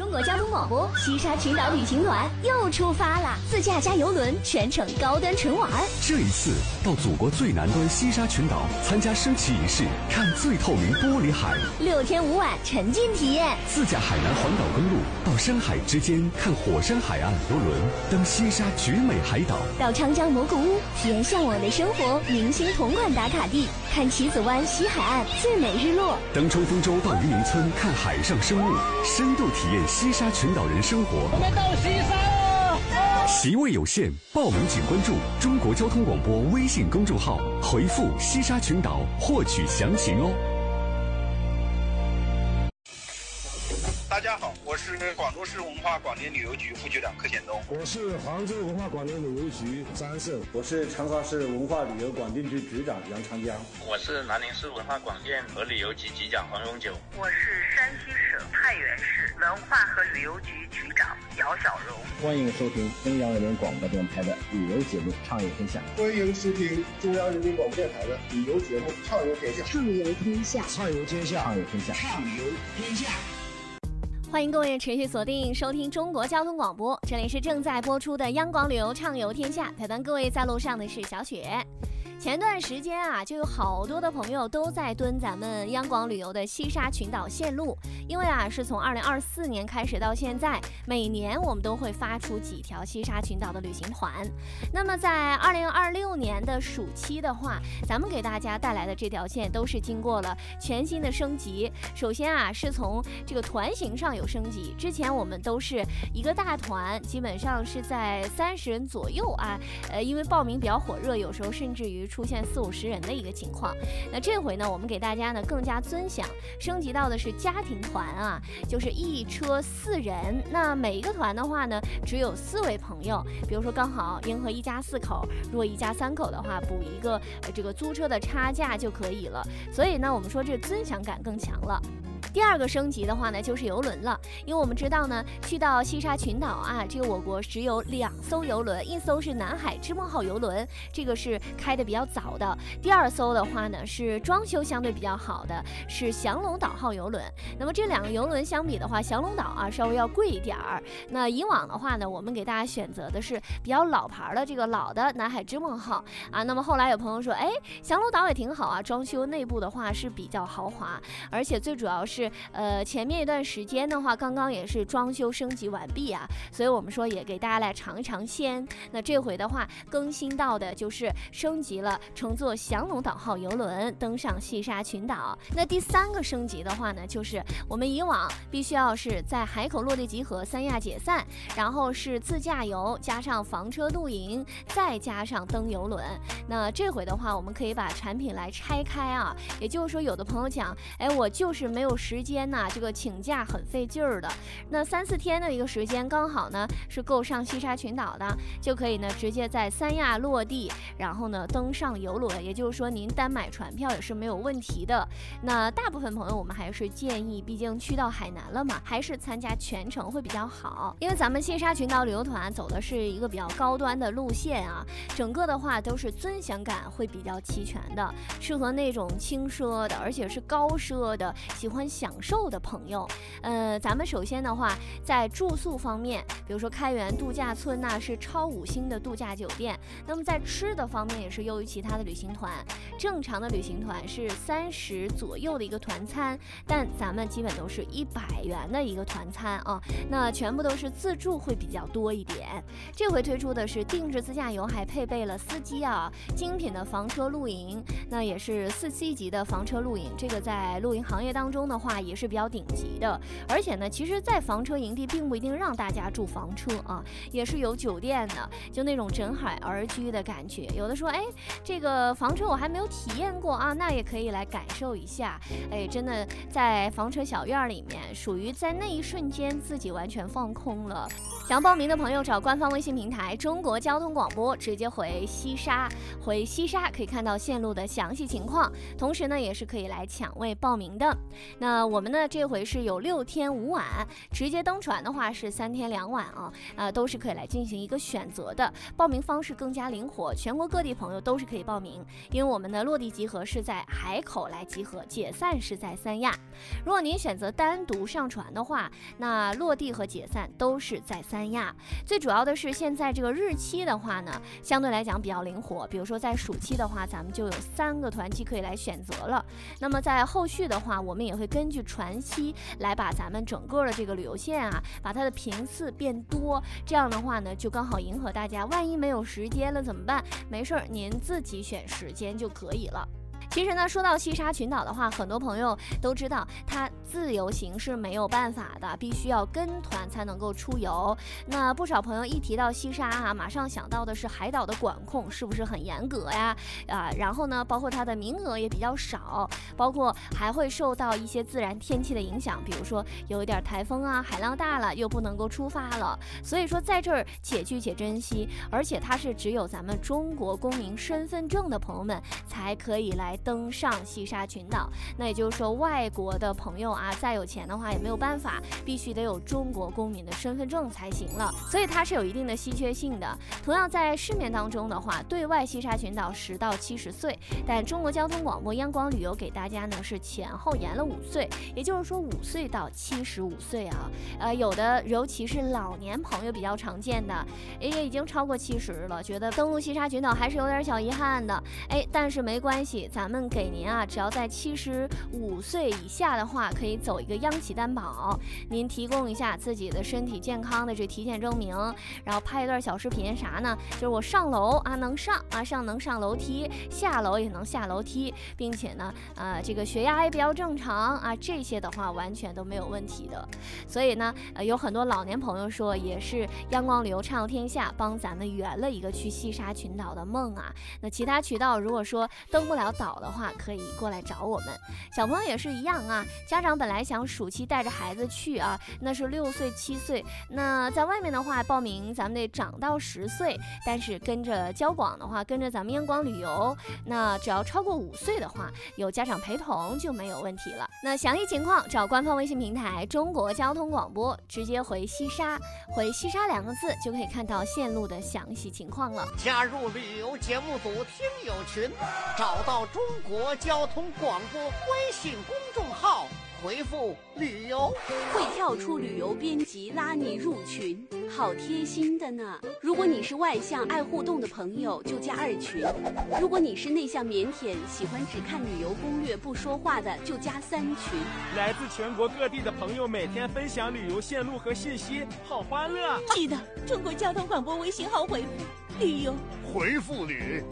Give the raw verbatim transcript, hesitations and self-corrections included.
中国交通广播西沙群岛旅行团又出发了，自驾加邮轮，全程高端纯玩。 这一次到祖国最南端西沙群岛，参加升旗仪式，看最透明玻璃海， 六天五晚沉浸体验。 自驾海南环岛公路，到山海之间看火山海岸游轮，登西沙绝美海岛， 到长江蘑菇屋体验向往的生活，明星同款打卡地，看棋子湾西海岸最美日落， 登冲锋舟到渔民村看海上生物，深度体验西沙群岛人生活。 我们到西沙了！ 席位有限，报名请关注中国交通广播微信公众号，回复西沙群岛获取详情哦。 大家好，我是广州市文化广电旅游局副局长柯显东。 我是杭州文化广电旅游局张安胜。 我是长沙市文化旅游广电局局长杨长江。 我是南宁市文化广电和旅游局局长黄永久。 我是山西省太原市文化和旅游局局长姚小荣。 欢迎收听中央人民广播电台的旅游节目《畅游天下》。 欢迎收听中央人民广播电台的旅游节目《畅游天下》。 畅游天下， 畅游天下， 畅游天下， 畅游天下。 欢迎各位持续锁定收听中国交通广播，这里是正在播出的央广旅游畅游天下，陪伴各位在路上的是小雪。前段时间啊，就有好多的朋友都在蹲咱们央广旅游的西沙群岛线路，因为啊，是从二零二四年开始到现在，每年我们都会发出几条西沙群岛的旅行团。那么在二零二六年的暑期的话，咱们给大家带来的这条线都是经过了全新的升级。首先啊，是从这个团型上有升级，之前我们都是一个大团，基本上是在三十人左右啊，呃，因为报名比较火热，有时候甚至于出现四五十人的一个情况。那这回呢，我们给大家呢更加尊享，升级到的是家庭团啊，就是一车四人。那每一个团的话呢，只有四位朋友，比如说刚好迎合一家四口，如果一家三口的话，补一个、呃、这个租车的差价就可以了。所以呢，我们说这尊享感更强了。第二个升级的话呢，就是游轮了，因为我们知道呢，去到西沙群岛啊，这个我国只有两艘游轮，一艘是南海之梦号游轮，这个是开的比较早的；第二艘的话呢，是装修相对比较好的，是降龙岛号游轮。那么这两个游轮相比的话，降龙岛啊稍微要贵一点儿。那以往的话呢，我们给大家选择的是比较老牌的这个老的南海之梦号啊。那么后来有朋友说，哎，降龙岛也挺好啊，装修内部的话是比较豪华，而且最主要是。是呃，前面一段时间的话，刚刚也是装修升级完毕啊，所以我们说也给大家来尝一尝鲜。那这回的话，更新到的就是升级了，乘坐降龙岛号游轮登上西沙群岛。那第三个升级的话呢，就是我们以往必须要是在海口落地集合，三亚解散，然后是自驾游加上房车露营，再加上登游轮。那这回的话，我们可以把产品来拆开啊，也就是说，有的朋友讲，哎，我就是没有时间呐、啊，这个请假很费劲儿的。那三四天的一个时间，刚好呢是够上西沙群岛的，就可以呢直接在三亚落地，然后呢登上游轮。也就是说，您单买船票也是没有问题的。那大部分朋友，我们还是建议，毕竟去到海南了嘛，还是参加全程会比较好。因为咱们西沙群岛旅游团走的是一个比较高端的路线啊，整个的话都是尊享感会比较齐全的，适合那种轻奢的，而且是高奢的，喜欢享受的朋友。呃，咱们首先的话，在住宿方面，比如说开元度假村呐、啊，是超五星的度假酒店。那么在吃的方面也是优于其他的旅行团，正常的旅行团是三十左右的一个团餐，但咱们基本都是一百元的一个团餐啊。那全部都是自助会比较多一点。这回推出的是定制自驾游，还配备了司机啊，精品的房车露营，那也是四 C 级的房车露营，这个在露营行业当中的话也是比较顶级的。而且呢，其实在房车营地并不一定让大家住房车啊，也是有酒店的，就那种枕海而居的感觉。有的说，哎，这个房车我还没有体验过啊，那也可以来感受一下。哎，真的在房车小院里面，属于在那一瞬间自己完全放空了。想报名的朋友找官方微信平台中国交通广播，直接回西沙，回西沙可以看到线路的详细情况，同时呢也是可以来抢位报名的。那呃，我们呢这回是有六天五晚，直接登船的话是三天两晚啊，呃，都是可以来进行一个选择的。报名方式更加灵活，全国各地朋友都是可以报名，因为我们的落地集合是在海口来集合，解散是在三亚。如果您选择单独上船的话，那落地和解散都是在三亚。最主要的是现在这个日期的话呢，相对来讲比较灵活，比如说在暑期的话，咱们就有三个团期可以来选择了。那么在后续的话，我们也会根据船期来把咱们整个的这个旅游线啊，把它的频次变多，这样的话呢，就刚好迎合大家。万一没有时间了怎么办？没事儿，您自己选时间就可以了。其实呢，说到西沙群岛的话，很多朋友都知道，它自由行是没有办法的，必须要跟团才能够出游。那不少朋友一提到西沙啊，马上想到的是海岛的管控是不是很严格呀？啊，然后呢，包括它的名额也比较少，包括还会受到一些自然天气的影响，比如说有一点台风啊，海浪大了又不能够出发了。所以说在这儿且去且珍惜，而且它是只有咱们中国公民身份证的朋友们才可以来登上西沙群岛。那也就是说，外国的朋友啊，再有钱的话也没有办法，必须得有中国公民的身份证才行了。所以它是有一定的稀缺性的。同样在市面当中的话，对外西沙群岛十到七十岁，但中国交通广播央广旅游给大家呢是前后延了五岁，也就是说五岁到七十五岁啊。呃，有的尤其是老年朋友比较常见的，也已经超过七十了，觉得登陆西沙群岛还是有点小遗憾的。哎，但是没关系，咱们给您啊，只要在七十五岁以下的话，可以走一个央企担保，您提供一下自己的身体健康的这体检证明，然后拍一段小视频啥呢？就是我上楼啊能上啊上能上楼梯，下楼也能下楼梯，并且呢，呃，这个血压也比较正常啊，这些的话完全都没有问题的。所以呢，呃，有很多老年朋友说，也是央广旅游畅游天下帮咱们圆了一个去西沙群岛的梦啊。那其他渠道如果说登不了岛的话，可以过来找我们。小朋友也是一样啊，家长本来想暑期带着孩子去啊，那是六岁七岁，那在外面的话报名咱们得长到十岁，但是跟着交广的话，跟着咱们央广旅游，那只要超过五岁的话，有家长陪同就没有问题了。那详细情况找官方微信平台中国交通广播，直接回西沙，回西沙两个字就可以看到线路的详细情况了。 加入旅游节目组听友群，找到中国交通广播微信公众号，回复旅游会跳出旅游编辑拉你入群，好贴心的呢。如果你是外向爱互动的朋友，就加二群；如果你是内向腼腆喜欢只看旅游攻略不说话的，就加三群。 来自全国各地的朋友每天分享旅游线路和信息，好欢乐。 记得中国交通广播微信号回复旅游， 回复旅